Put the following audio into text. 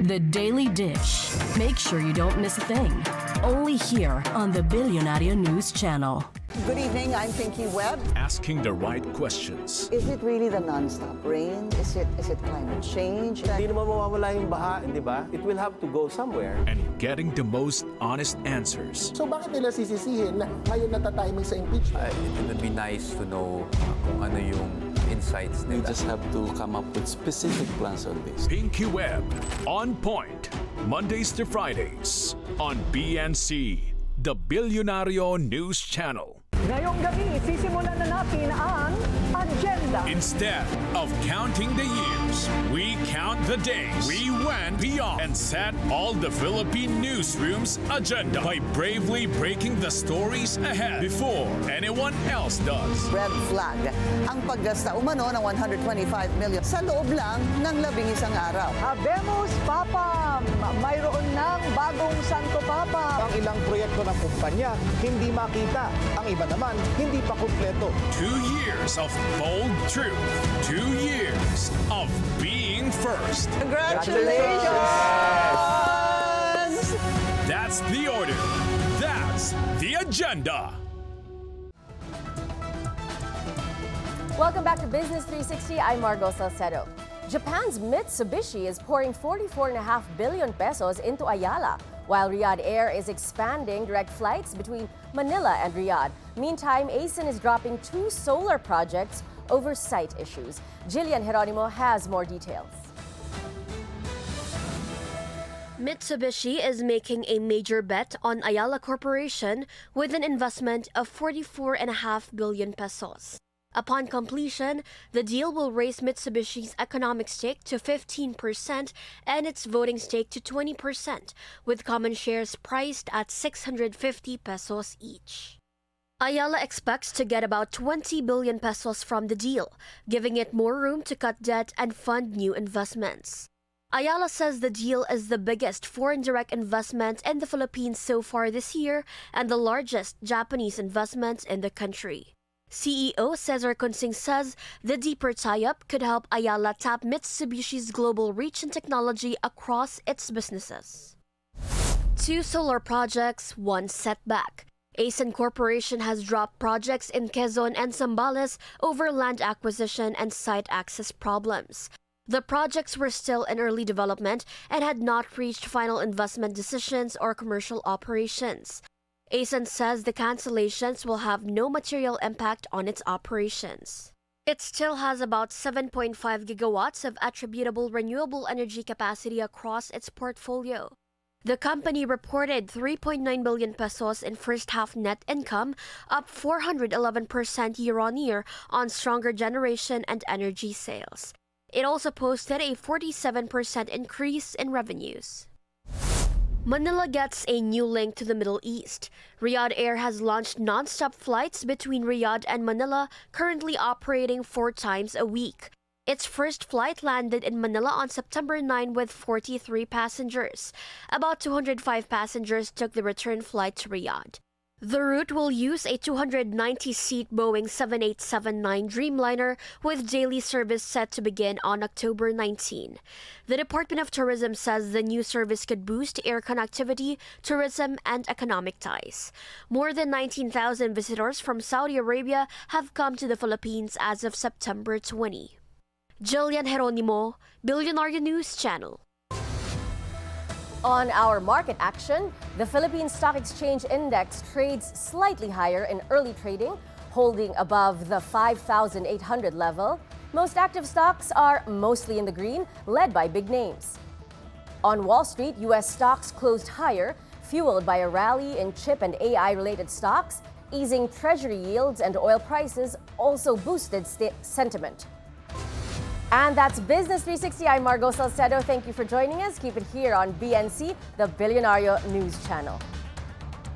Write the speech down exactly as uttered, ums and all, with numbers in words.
The Daily Dish. Make sure you don't miss a thing. Only here on the Billionaire News Channel. Good evening, I'm Pinky Webb. Asking the right questions. Is it really the non-stop rain? Is it is it climate change? Hindi naman mawawala yung baha, di ba? It will have to go somewhere. And getting the most honest answers. So bakit nila sisisihin na ngayon natatiming sa impeachment? Uh, it would be nice to know kung ano yung insights We nila. just have to come up with specific plans on this. Pinky Webb, on point, Mondays to Fridays, on B N C, the Billionaire News Channel. Ngayong gabi, sisimulan na natin ang agenda. Instead of counting the years, we count the days. We went beyond and set all the Philippine newsroom's agenda by bravely breaking the stories ahead before anyone else does. Red flag ang paggasta umano ng one hundred twenty-five million sa loob lang ng labing isang araw. Habemos Papam! Mayroon ng bagong Santo Papa. Ang ilang proyekto ng kumpanya hindi makita. Ang iba naman hindi pa kumpleto. Two years of bold truth. Two years of being first. Congratulations! That's the order. That's the agenda. Welcome back to Business three sixty. I'm Margot Salcedo. Japan's Mitsubishi is pouring forty-four point five billion pesos into Ayala, while Riyadh Air is expanding direct flights between Manila and Riyadh. Meantime, ASEAN is dropping two solar projects over site issues. Jillian Geronimo has more details. Mitsubishi is making a major bet on Ayala Corporation with an investment of forty-four point five billion pesos. Upon completion, the deal will raise Mitsubishi's economic stake to fifteen percent and its voting stake to twenty percent, with common shares priced at six hundred fifty pesos each. Ayala expects to get about twenty billion pesos from the deal, giving it more room to cut debt and fund new investments. Ayala says the deal is the biggest foreign direct investment in the Philippines so far this year and the largest Japanese investment in the country. C E O Cesar Consing says the deeper tie-up could help Ayala tap Mitsubishi's global reach and technology across its businesses. Two solar projects, one setback. ASEAN Corporation has dropped projects in Quezon and Zambales over land acquisition and site access problems. The projects were still in early development and had not reached final investment decisions or commercial operations. ASEAN says the cancellations will have no material impact on its operations. It still has about seven point five gigawatts of attributable renewable energy capacity across its portfolio. The company reported three point nine billion pesos in first-half net income, up four hundred eleven percent year-on-year on stronger generation and energy sales. It also posted a forty-seven percent increase in revenues. Manila gets a new link to the Middle East. Riyadh Air has launched non-stop flights between Riyadh and Manila, currently operating four times a week. Its first flight landed in Manila on September ninth with forty-three passengers. About two hundred five passengers took the return flight to Riyadh. The route will use a two hundred ninety seat Boeing seven eight seven nine Dreamliner with daily service set to begin on October nineteenth. The Department of Tourism says the new service could boost air connectivity, tourism, and economic ties. More than nineteen thousand visitors from Saudi Arabia have come to the Philippines as of September twentieth. Jillian Geronimo, Billionaire News Channel. On our market action, the Philippine Stock Exchange Index trades slightly higher in early trading, holding above the five thousand eight hundred level. Most active stocks are mostly in the green, led by big names. On Wall Street, U S stocks closed higher, fueled by a rally in chip and A I-related stocks. Easing treasury yields and oil prices also boosted st- sentiment. And that's Business three sixty. I'm Margot Salcedo. Thank you for joining us. Keep it here on B N C, the Billionaire News Channel.